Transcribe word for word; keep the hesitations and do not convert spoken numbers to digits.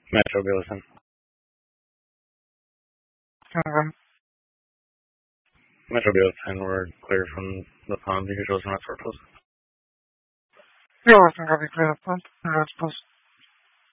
Metro, go listen. Okay. Metro, go listen. We're clear from the pond. You can show us from that purpose. Yeah, I think I'll be clear up front. Yeah, I suppose.